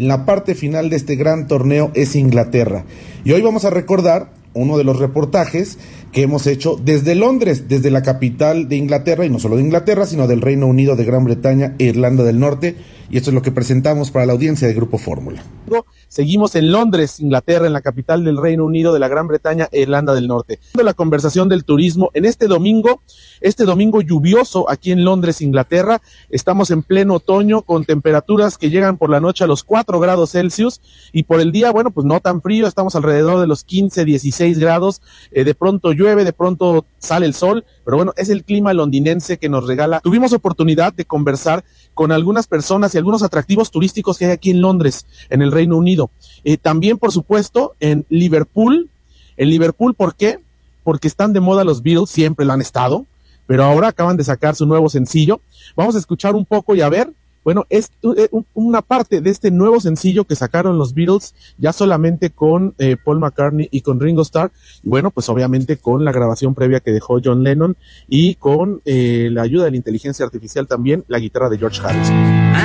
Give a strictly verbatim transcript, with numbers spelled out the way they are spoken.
en la parte final de este gran torneo es Inglaterra. Y hoy vamos a recordar uno de los reportajes que hemos hecho desde Londres, desde la capital de Inglaterra, y no solo de Inglaterra, sino del Reino Unido, de Gran Bretaña e Irlanda del Norte, y esto es lo que presentamos para la audiencia de Grupo Fórmula. Seguimos en Londres, Inglaterra, en la capital del Reino Unido, de la Gran Bretaña e Irlanda del Norte. La conversación del turismo en este domingo, este domingo lluvioso aquí en Londres, Inglaterra. Estamos en pleno otoño con temperaturas que llegan por la noche a los cuatro grados Celsius y por el día, bueno, pues no tan frío, estamos alrededor de los quince, dieciséis grados, eh, de pronto llueve, de pronto sale el sol, pero bueno, es el clima londinense que nos regala. Tuvimos oportunidad de conversar con algunas personas y algunos atractivos turísticos que hay aquí en Londres, en el Reino Unido. Eh, también, por supuesto, en Liverpool. En Liverpool, ¿por qué? Porque están de moda los Beatles, siempre lo han estado, pero ahora acaban de sacar su nuevo sencillo. Vamos a escuchar un poco y a ver, bueno, es una parte de este nuevo sencillo que sacaron los Beatles, ya solamente con eh, Paul McCartney y con Ringo Starr, y bueno, pues obviamente con la grabación previa que dejó John Lennon y con eh, la ayuda de la inteligencia artificial también, la guitarra de George Harrison.